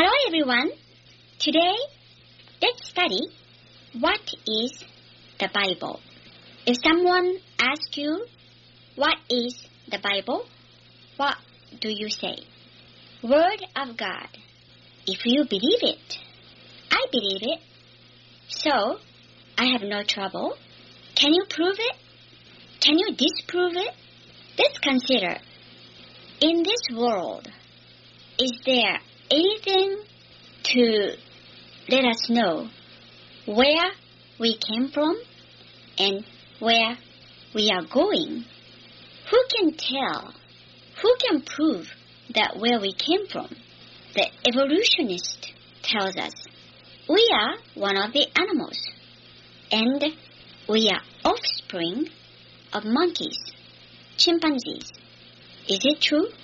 Hello everyone. Today, let's study what is the Bible. If someone asks you what is the Bible, what do you say? Word of God. If you believe it, I believe it. So, I have no trouble. Can you prove it? Can you disprove it? Let's consider. In this world, is there anything to let us know where we came from and where we are going? Who can tell? Who can prove that where we came from? The evolutionist tells us we are one of the animals and we are offspring of monkeys, chimpanzees. Is it true?